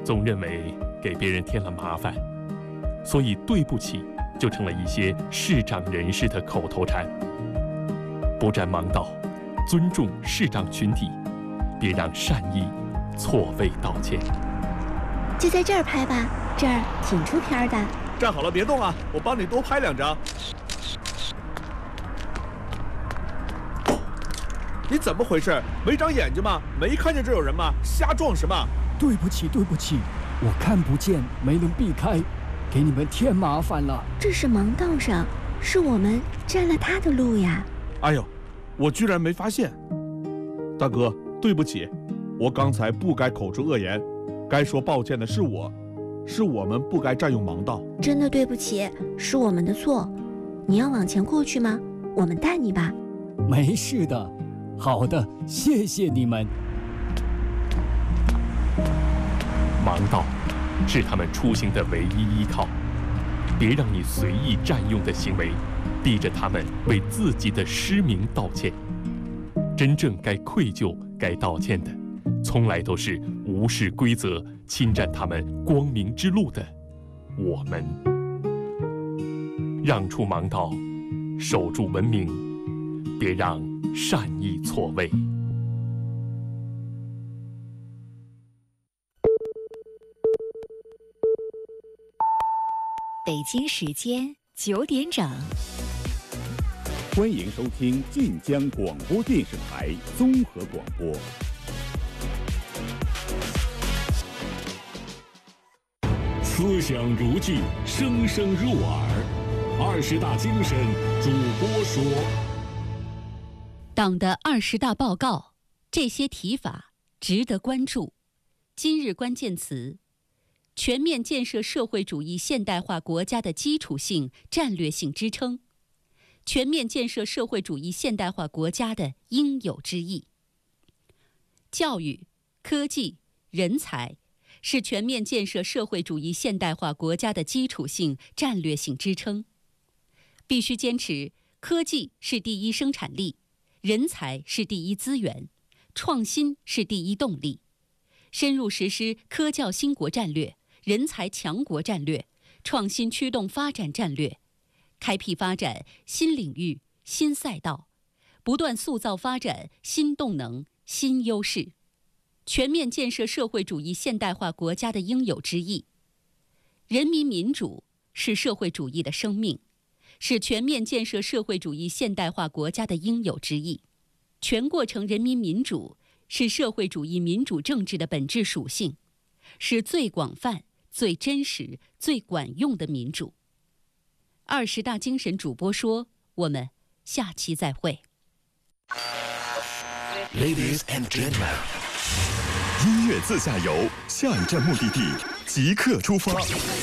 总认为给别人添了麻烦，所以对不起就成了一些视障人士的口头禅。不占盲道，尊重视障群体，别让善意错位道歉。 就在这儿拍吧，这儿挺出片的。 站好了，别动啊，我帮你多拍2张。你怎么回事？没长眼睛吗？没看见这有人吗？瞎撞什么？ 对不起，对不起，我看不见，没能避开，给你们添麻烦了。 这是盲道上，是我们占了他的路呀。 哎呦，我居然没发现。大哥，对不起，我刚才不该口出恶言，该说抱歉的是我们不该占用盲道。 真的对不起，是我们的错。你要往前过去吗？我们带你吧。 没事的。好的，谢谢你们。 盲道是他们出行的唯一依靠，别让你随意占用的行为逼着他们为自己的失明道歉。真正该愧疚、该道歉的，从来都是无视规则、侵占他们光明之路的我们。让出盲道，守住文明，别让善意错位。 北京时间9点整， 欢迎收听晋江广播电视台综合广播。 思想如炬，声声入耳。20大精神主播说。 党的20大报告，这些提法值得关注。今日关键词：全面建设社会主义现代化国家的基础性、战略性支撑，全面建设社会主义现代化国家的应有之义。教育、科技、人才是全面建设社会主义现代化国家的基础性、战略性支撑。必须坚持科技是第一生产力，人才是第一资源，创新是第一动力，深入实施科教兴国战略、人才强国战略、创新驱动发展战略，开辟发展新领域、新赛道，不断塑造发展新动能、新优势，全面建设社会主义现代化国家的应有之义。人民民主是社会主义的生命，是全面建设社会主义现代化国家的应有之义。全过程人民民主是社会主义民主政治的本质属性，是最广泛、最真实、最管用的民主。20大精神主播说，我们下期再会。 Ladies and gentlemen， 音乐自驾游，下一站目的地即刻出发。